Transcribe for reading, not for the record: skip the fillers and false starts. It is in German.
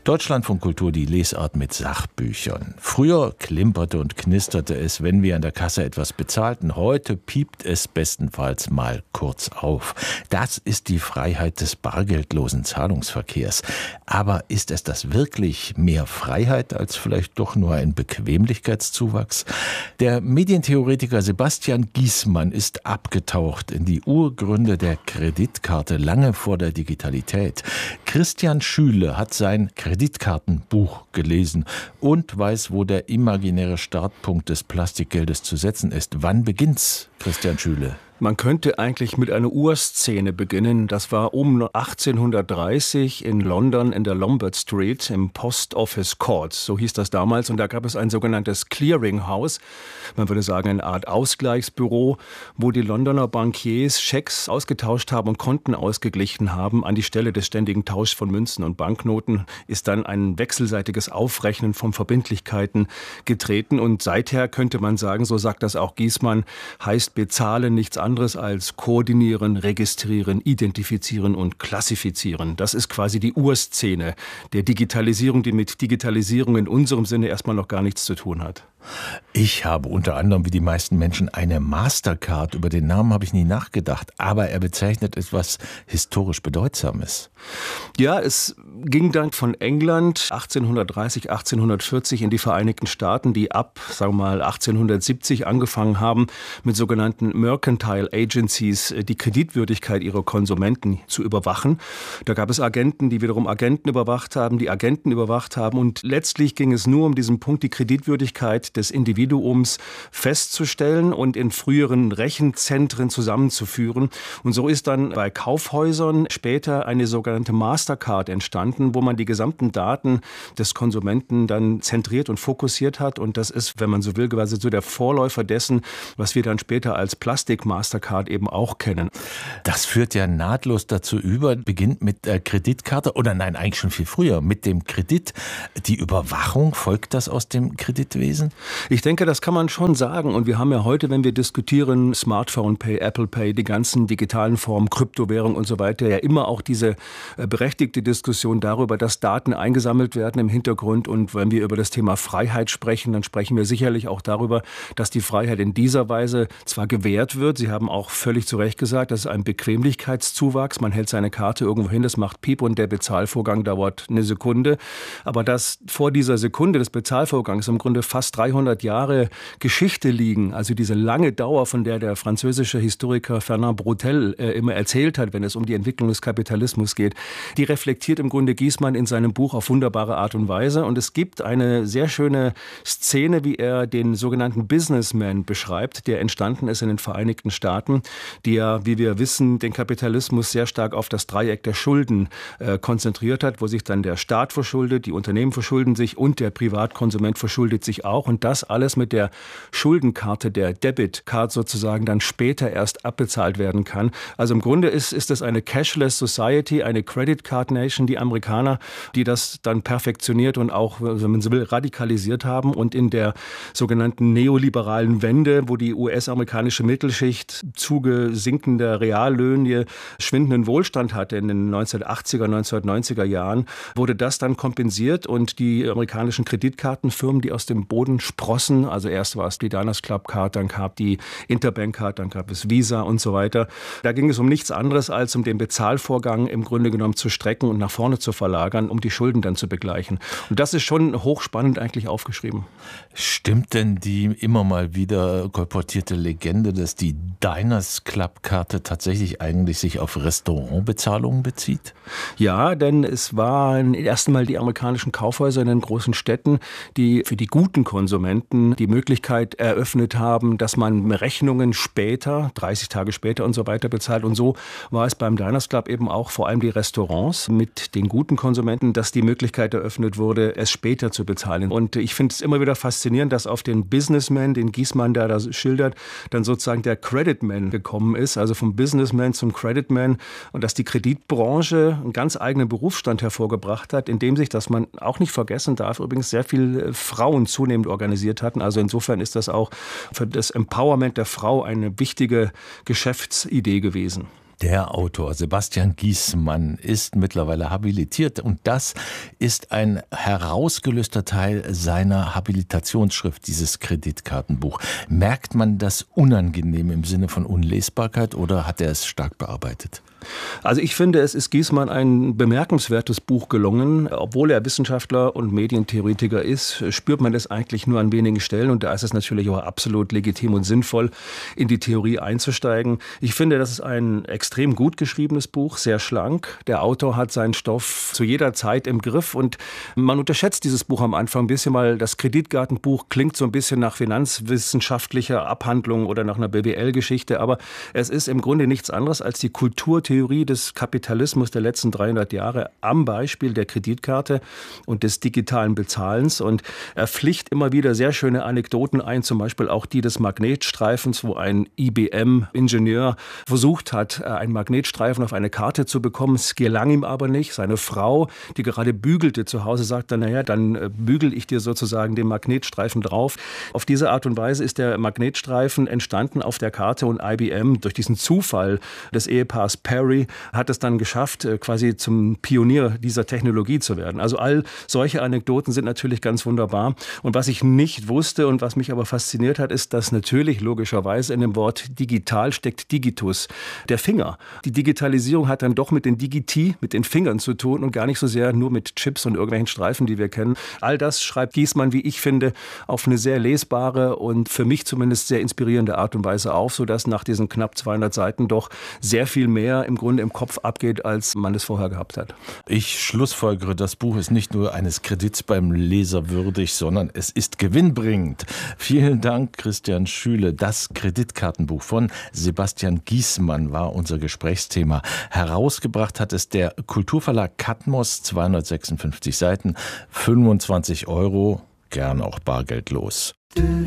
Deutschlandfunk Kultur, die Lesart mit Sachbüchern. Früher klimperte und knisterte es, wenn wir an der Kasse etwas bezahlten. Heute piept es bestenfalls mal kurz auf. Das ist die Freiheit des bargeldlosen Zahlungsverkehrs. Aber ist es das wirklich mehr Freiheit als vielleicht doch nur ein Bequemlichkeitszuwachs? Der Medientheoretiker Sebastian Giesmann ist abgetaucht in die Urgründe der Kreditkarte lange vor der Digitalität. Christian Schüle hat sein Kreditkartenbuch gelesen und weiß, wo der imaginäre Startpunkt des Plastikgeldes zu setzen ist. Wann beginnt's, Christian Schüle? Man könnte eigentlich mit einer Urszene beginnen. Das war um 1830 in London in der Lombard Street im Post Office Court. So hieß das damals. Und da gab es ein sogenanntes Clearinghouse. Man würde sagen, eine Art Ausgleichsbüro, wo die Londoner Bankiers Schecks ausgetauscht haben und Konten ausgeglichen haben. An die Stelle des ständigen Tauschs von Münzen und Banknoten ist dann ein wechselseitiges Aufrechnen von Verbindlichkeiten getreten. Und seither könnte man sagen, so sagt das auch Giesmann, heißt bezahlen nichts anderes als koordinieren, registrieren, identifizieren und klassifizieren. Das ist quasi die Urszene der Digitalisierung, die mit Digitalisierung in unserem Sinne erstmal noch gar nichts zu tun hat. Ich habe unter anderem wie die meisten Menschen eine Mastercard. Über den Namen habe ich nie nachgedacht, aber er bezeichnet etwas historisch Bedeutsames. Ja, es ging dann von England 1830, 1840 in die Vereinigten Staaten, die ab, sagen wir mal, 1870 angefangen haben, mit sogenannten Mercantile Agencies die Kreditwürdigkeit ihrer Konsumenten zu überwachen. Da gab es Agenten, die wiederum Agenten überwacht haben, die Agenten überwacht haben. Und letztlich ging es nur um diesen Punkt, die Kreditwürdigkeit des Individuums festzustellen und in früheren Rechenzentren zusammenzuführen. Und so ist dann bei Kaufhäusern später eine sogenannte Mastercard entstanden, wo man die gesamten Daten des Konsumenten dann zentriert und fokussiert hat. Und das ist, wenn man so will, quasi so der Vorläufer dessen, was wir dann später als Plastik-Mastercard eben auch kennen. Das führt ja nahtlos dazu über, beginnt mit der Kreditkarte, oder nein, eigentlich schon viel früher, mit dem Kredit. Die Überwachung, folgt das aus dem Kreditwesen? Ich denke, das kann man schon sagen. Und wir haben ja heute, wenn wir diskutieren, Smartphone Pay, Apple Pay, die ganzen digitalen Formen, Kryptowährung und so weiter, ja immer auch diese berechtigte Diskussion darüber, dass Daten eingesammelt werden im Hintergrund. Und wenn wir über das Thema Freiheit sprechen, dann sprechen wir sicherlich auch darüber, dass die Freiheit in dieser Weise zwar gewährt wird. Sie haben auch völlig zu Recht gesagt, das ist ein Bequemlichkeitszuwachs. Man hält seine Karte irgendwo hin, das macht Piep und der Bezahlvorgang dauert eine Sekunde. Aber dass vor dieser Sekunde des Bezahlvorgangs im Grunde fast 300 Jahre Geschichte liegen, also diese lange Dauer, von der der französische Historiker Fernand Braudel immer erzählt hat, wenn es um die Entwicklung des Kapitalismus geht, die reflektiert im Grunde Giesmann in seinem Buch auf wunderbare Art und Weise. Und es gibt eine sehr schöne Szene, wie er den sogenannten Businessman beschreibt, der entstanden ist in den Vereinigten Staaten, die ja, wie wir wissen, den Kapitalismus sehr stark auf das Dreieck der Schulden konzentriert hat, wo sich dann der Staat verschuldet, die Unternehmen verschulden sich und der Privatkonsument verschuldet sich auch. Und das alles mit der Schuldenkarte, der Debit Card sozusagen, dann später erst abbezahlt werden kann. Also im Grunde ist es eine Cashless Society, eine Credit Card Nation, die Amerikaner, die das dann perfektioniert und auch, wenn man so will, radikalisiert haben. Und in der sogenannten neoliberalen Wende, wo die US-amerikanische Mittelschicht Zuge sinkender Reallöhne schwindenden Wohlstand hatte in den 1980er, 1990er Jahren, wurde das dann kompensiert und die amerikanischen Kreditkartenfirmen, die aus dem Boden sprossen, also erst war es die Diners Club Card, dann gab die Interbank Card, dann gab es Visa und so weiter. Da ging es um nichts anderes, als um den Bezahlvorgang im Grunde genommen zu strecken und nach vorne zu verlagern, um die Schulden dann zu begleichen. Und das ist schon hochspannend eigentlich aufgeschrieben. Stimmt denn die immer mal wieder kolportierte Legende, dass die Diners Club Karte tatsächlich eigentlich sich auf Restaurantbezahlungen bezieht? Ja, denn es waren erst einmal die amerikanischen Kaufhäuser in den großen Städten, die für die guten Konsumenten die Möglichkeit eröffnet haben, dass man Rechnungen später, 30 Tage später und so weiter bezahlt. Und so war es beim Diners Club eben auch vor allem die Restaurants mit den guten Konsumenten, dass die Möglichkeit eröffnet wurde, es später zu bezahlen. Und ich finde es immer wieder faszinierend, dass auf den Businessman, den Giesmann da schildert, dann sozusagen der Creditman gekommen ist, also vom Businessman zum Creditman, und dass die Kreditbranche einen ganz eigenen Berufsstand hervorgebracht hat, in dem sich, dass man auch nicht vergessen darf, übrigens sehr viele Frauen zunehmend organisiert hatten. Also insofern ist das auch für das Empowerment der Frau eine wichtige Geschäftsidee gewesen. Der Autor Sebastian Giesmann ist mittlerweile habilitiert und das ist ein herausgelöster Teil seiner Habilitationsschrift, dieses Kreditkartenbuch. Merkt man das unangenehm im Sinne von Unlesbarkeit oder hat er es stark bearbeitet? Also ich finde, es ist Giesmann ein bemerkenswertes Buch gelungen. Obwohl er Wissenschaftler und Medientheoretiker ist, spürt man das eigentlich nur an wenigen Stellen. Und da ist es natürlich auch absolut legitim und sinnvoll, in die Theorie einzusteigen. Ich finde, das ist ein extrem gut geschriebenes Buch, sehr schlank. Der Autor hat seinen Stoff zu jeder Zeit im Griff. Und man unterschätzt dieses Buch am Anfang ein bisschen, weil das Kreditkartenbuch klingt so ein bisschen nach finanzwissenschaftlicher Abhandlung oder nach einer BWL-Geschichte. Aber es ist im Grunde nichts anderes als die Kulturtheorie des Kapitalismus der letzten 300 Jahre am Beispiel der Kreditkarte und des digitalen Bezahlens. Und er pflicht immer wieder sehr schöne Anekdoten ein, zum Beispiel auch die des Magnetstreifens, wo ein IBM-Ingenieur versucht hat, einen Magnetstreifen auf eine Karte zu bekommen. Es gelang ihm aber nicht. Seine Frau, die gerade bügelte zu Hause, sagt dann, naja, dann bügel ich dir sozusagen den Magnetstreifen drauf. Auf diese Art und Weise ist der Magnetstreifen entstanden auf der Karte und IBM durch diesen Zufall des Ehepaars Perry hat es dann geschafft, quasi zum Pionier dieser Technologie zu werden. Also all solche Anekdoten sind natürlich ganz wunderbar. Und was ich nicht wusste und was mich aber fasziniert hat, ist, dass natürlich logischerweise in dem Wort digital steckt Digitus, der Finger. Die Digitalisierung hat dann doch mit den Digiti, mit den Fingern zu tun und gar nicht so sehr nur mit Chips und irgendwelchen Streifen, die wir kennen. All das schreibt Giesmann, wie ich finde, auf eine sehr lesbare und für mich zumindest sehr inspirierende Art und Weise auf, sodass nach diesen knapp 200 Seiten doch sehr viel mehr im Grunde im Kopf abgeht, als man es vorher gehabt hat. Ich schlussfolgere, das Buch ist nicht nur eines Kredits beim Leser würdig, sondern es ist gewinnbringend. Vielen Dank, Christian Schüle. Das Kreditkartenbuch von Sebastian Giesmann war unser Gesprächsthema. Herausgebracht hat es der Kulturverlag Katmos, 256 Seiten, 25 €, gern auch bargeldlos.